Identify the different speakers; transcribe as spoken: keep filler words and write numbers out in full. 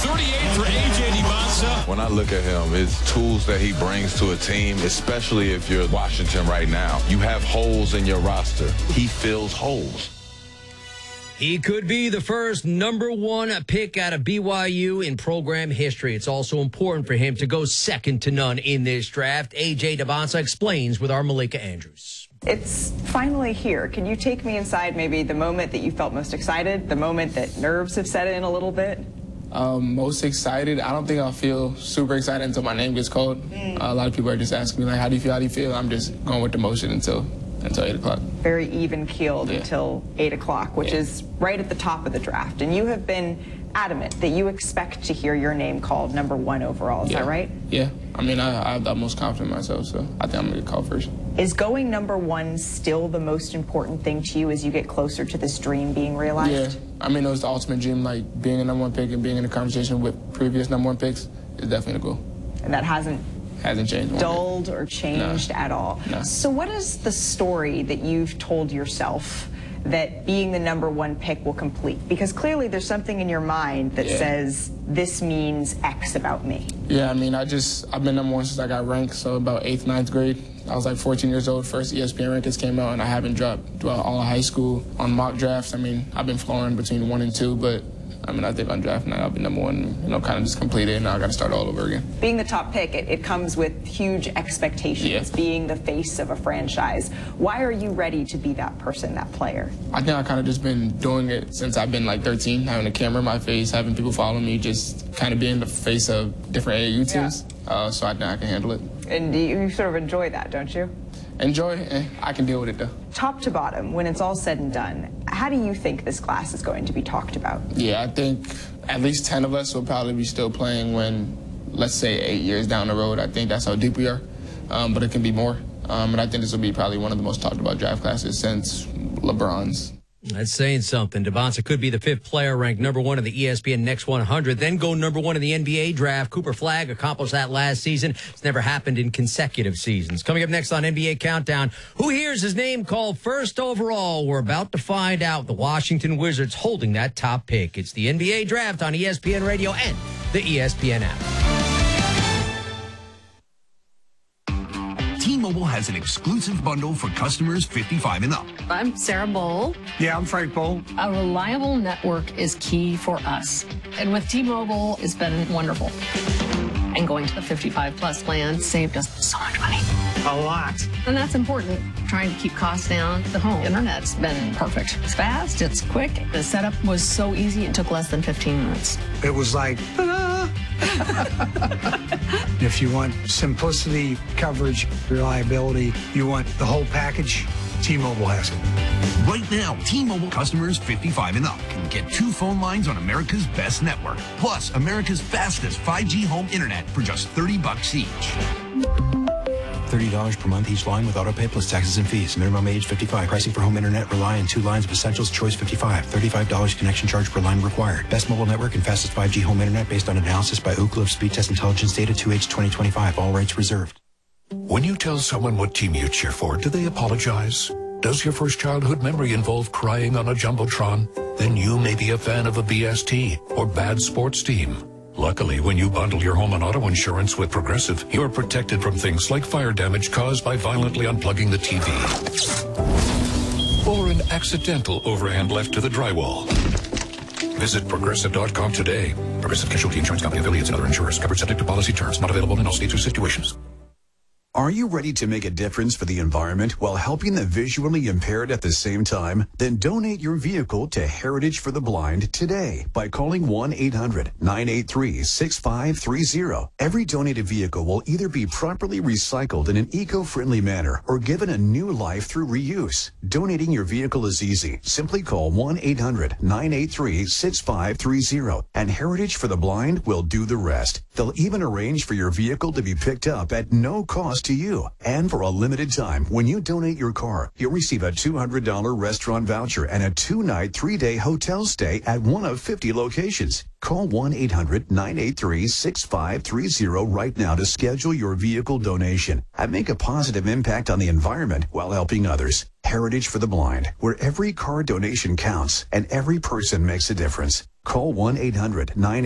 Speaker 1: thirty-eight for A J Dybantsa.
Speaker 2: When I look at him, his tools that he brings to a team, especially if you're Washington right now, you have holes in your roster. He fills holes.
Speaker 3: He could be the first number one pick out of B Y U in program history. It's also important for him to go second to none in this draft. A J Dybantsa explains with our Malika Andrews.
Speaker 4: It's finally here. Can you take me inside maybe the moment that you felt most excited, the moment that nerves have set in a little bit?
Speaker 5: Um, most excited, I don't think I'll feel super excited until my name gets called. Mm. Uh, a lot of people are just asking me, like, how do you feel, how do you feel? I'm just going with the motion until until eight o'clock.
Speaker 4: Very even-keeled yeah. until eight o'clock, which
Speaker 5: yeah.
Speaker 4: is right at the top of the draft. And you have been adamant that you expect to hear your name called number one overall. Is
Speaker 5: yeah.
Speaker 4: that right?
Speaker 5: Yeah. I mean, I, I have the most confidence in myself, so I think I'm going to get called first.
Speaker 4: Is going number one still the most important thing to you as you get closer to this dream being realized?
Speaker 5: Yeah. I mean, it was the ultimate dream, like being a number one pick and being in a conversation with previous number one picks is definitely the goal.
Speaker 4: And that hasn't
Speaker 5: Hasn't changed.
Speaker 4: dulled or changed
Speaker 5: no.
Speaker 4: at all.
Speaker 5: No.
Speaker 4: So what is the story that you've told yourself that being the number one pick will complete? Because clearly there's something in your mind that
Speaker 5: yeah.
Speaker 4: says this means X about me.
Speaker 5: Yeah, I mean, I just, I've been number one since I got ranked, so about eighth, ninth grade. I was like fourteen years old, first E S P N rankings came out, and I haven't dropped throughout all of high school on mock drafts. I mean, I've been flooring between one and two, but I mean, I think on draft night I'll be number one, you know, kind of just complete it, and now I got to start all over again.
Speaker 4: Being the top pick, it, it comes with huge expectations,
Speaker 5: yeah.
Speaker 4: being the face of a franchise. Why are you ready to be that person, that player?
Speaker 5: I think I kind of just been doing it since I've been like thirteen, having a camera in my face, having people follow me, just kind of being the face of different A A U teams. Yeah. Uh, so I think I can handle it.
Speaker 4: And you, you sort of enjoy that, don't you?
Speaker 5: Enjoy it, eh, I can deal with it though.
Speaker 4: Top to bottom, when it's all said and done, how do you think this class is going to be talked about?
Speaker 5: Yeah, I think at least ten of us will probably be still playing when, let's say, eight years down the road. I think that's how deep we are, um, but it can be more. Um, and I think this will be probably one of the most talked about draft classes since LeBron's.
Speaker 3: That's saying something. Dybantsa could be the fifth player ranked number one in the E S P N Next one hundred, then go number one in the N B A draft. Cooper Flagg accomplished that last season. It's never happened in consecutive seasons. Coming up next on N B A Countdown, who hears his name called first overall? We're about to find out. The Washington Wizards holding that top pick. It's the N B A draft on E S P N Radio and the E S P N app.
Speaker 6: T-Mobile has an exclusive bundle for customers fifty-five and up.
Speaker 7: I'm Sarah Bowl.
Speaker 8: Yeah, I'm Frank Bowl.
Speaker 7: A reliable network is key for us. And with T-Mobile, it's been wonderful. And going to the fifty-five plus plan saved us so much money.
Speaker 8: A lot.
Speaker 7: And that's important. Trying to keep costs down. The home internet's been perfect. It's fast, it's quick. The setup was so easy, it took less than fifteen minutes.
Speaker 8: It was like, ta-da! If you want simplicity, coverage, reliability, you want the whole package, T-Mobile has it.
Speaker 6: Right now, T-Mobile customers fifty-five and up can get two phone lines on America's best network, plus America's fastest five G home internet for just thirty bucks each.
Speaker 9: thirty dollars per month each line with autopay plus taxes and fees. Minimum age fifty-five. Pricing for home internet rely on two lines of Essentials Choice fifty-five. thirty-five dollars connection charge per line required. Best mobile network and fastest five G home internet based on analysis by Ookla of Speed Test Intelligence data two H twenty twenty-five. All rights reserved.
Speaker 10: When you tell someone what team you cheer for, do they apologize? Does your first childhood memory involve crying on a Jumbotron? Then you may be a fan of a B S T or bad sports team. Luckily, when you bundle your home and auto insurance with Progressive, you're protected from things like fire damage caused by violently unplugging the T V. Or an accidental overhand left to the drywall. Visit Progressive dot com today. Progressive Casualty Insurance Company affiliates and other insurers. Covered subject to policy terms. Not available in all states or situations.
Speaker 11: Are you ready to make a difference for the environment while helping the visually impaired at the same time? Then donate your vehicle to Heritage for the Blind today by calling one eight hundred nine eight three six five three zero. Every donated vehicle will either be properly recycled in an eco-friendly manner or given a new life through reuse. Donating your vehicle is easy. Simply call one eight hundred nine eight three six five three zero and Heritage for the Blind will do the rest. They'll even arrange for your vehicle to be picked up at no cost to you. And for a limited time, when you donate your car, you'll receive a two hundred dollars restaurant voucher and a two-night, three-day hotel stay at one of fifty locations. Call one eight hundred nine eight three six five three zero right now to schedule your vehicle donation and make a positive impact on the environment while helping others. Heritage for the Blind, where every car donation counts and every person makes a difference. Call one eight hundred nine